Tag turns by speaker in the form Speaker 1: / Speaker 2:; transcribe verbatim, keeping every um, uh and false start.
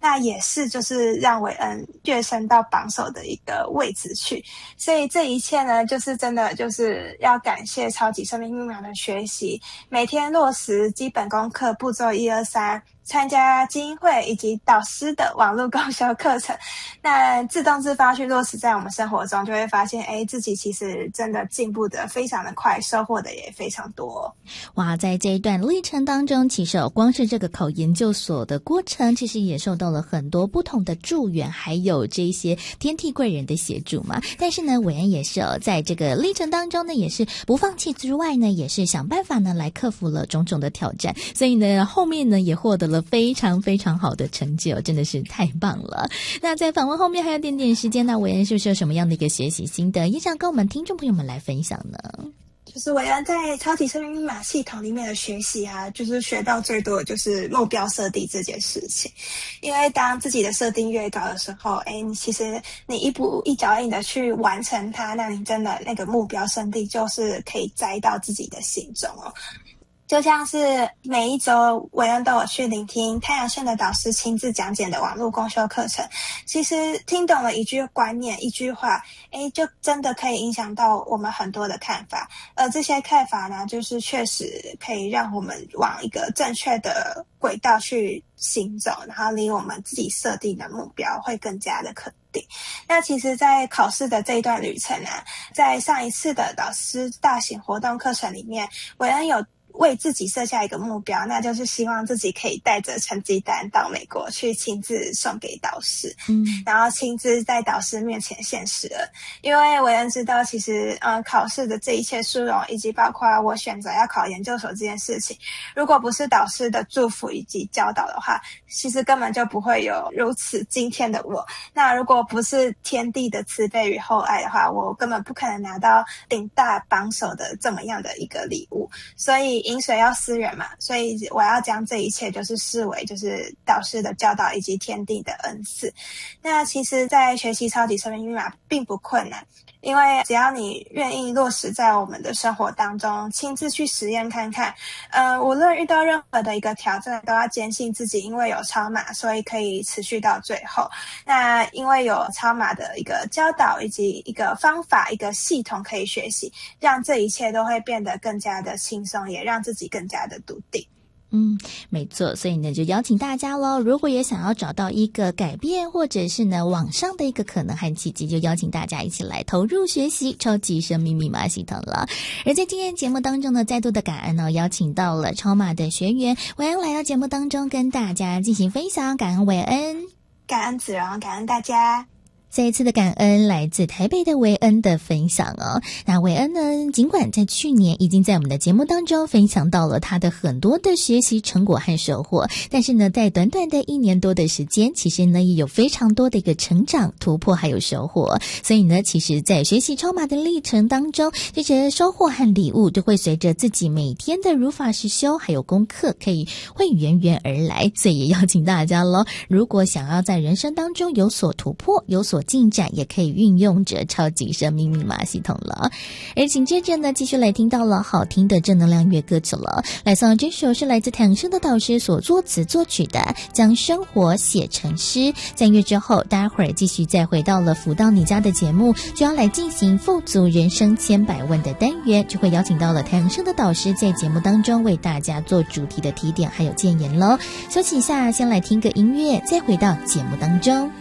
Speaker 1: 那也是就是让韦恩跃升到榜首的一个位置去。所以这一切呢，就是真的就是要感谢超级生命密码的学习，每天落实基本功课步骤一二三，参加精英会以及导师的网络共修课程，那自动自发去落实在我们生活中，就会发现哎，自己其实真的进步的非常的快，收获的也非常多。
Speaker 2: 哇，在这一段历程当中，其实、哦、光是这个考研究所的过程，其实也受到了很多不同的助缘，还有这些天地贵人的协助嘛。但是呢，韦恩也是哦，在这个历程当中呢，也是不放弃之外呢，也是想办法呢来克服了种种的挑战，所以呢，后面呢也获得了非常非常好的成就，真的是太棒了。那在访问后面还有点点时间，那韦恩是不是有什么样的一个学习心得，也想跟我们听众朋友们来分享呢？
Speaker 1: 就是韦恩在超级生命密码系统里面的学习啊，就是学到最多的就是目标设定这件事情。因为当自己的设定越高的时候，哎，你其实你一步一脚印的去完成它，那你真的那个目标设定就是可以栽到自己的心中哦。就像是每一周韦恩都有去聆听太阳线的导师亲自讲解的网络共修课程，其实听懂了一句观念一句话，诶就真的可以影响到我们很多的看法，而这些看法呢，就是确实可以让我们往一个正确的轨道去行走，然后离我们自己设定的目标会更加的肯定。那其实在考试的这一段旅程啊，在上一次的导师大型活动课程里面，韦恩有为自己设下一个目标，那就是希望自己可以带着成绩单到美国去亲自送给导师，嗯，然后亲自在导师面前现实了。因为韦恩知道，其实嗯，考试的这一切殊荣，以及包括我选择要考研究所这件事情，如果不是导师的祝福以及教导的话，其实根本就不会有如此今天的我。那如果不是天地的慈悲与厚爱的话，我根本不可能拿到顶大榜首的这么样的一个礼物。所以饮水要思源嘛，所以我要将这一切就是视为就是导师的教导以及天地的恩赐。那其实在学习超级生命密码并不困难，因为只要你愿意落实在我们的生活当中，亲自去实验看看，呃，无论遇到任何的一个挑战，都要坚信自己因为有超码，所以可以持续到最后。那因为有超码的一个教导以及一个方法一个系统可以学习，让这一切都会变得更加的轻松，也让自己更加的笃定。
Speaker 2: 嗯，没错，所以呢就邀请大家咯，如果也想要找到一个改变或者是呢往上的一个可能和契机，就邀请大家一起来投入学习超级生命密码系统了。而在今天节目当中呢，再度的感恩呢，邀请到了超码的学员韦恩来到节目当中跟大家进行分享，感恩韦恩，
Speaker 1: 感恩子荣，感恩大家。
Speaker 2: 再一次的感恩来自台北的韦恩的分享哦。那韦恩呢，尽管在去年已经在我们的节目当中分享到了他的很多的学习成果和收获，但是呢，在短短的一年多的时间，其实呢也有非常多的一个成长突破还有收获。所以呢，其实在学习超码的历程当中，这些收获和礼物都会随着自己每天的如法实修还有功课可以会源源而来。所以也邀请大家咯，如果想要在人生当中有所突破有所进展，也可以运用着超级生命密码系统了。而紧接着呢，继续来听到了好听的正能量乐歌曲了。来送这首是来自太阳升的导师所作词作曲的将生活写成诗。在乐之后，待会儿继续再回到了福到你家的节目，就要来进行富足人生千百问的单元，就会邀请到了太阳升的导师在节目当中为大家做主题的提点还有建言咯。休息一下，先来听个音乐，再回到节目当中。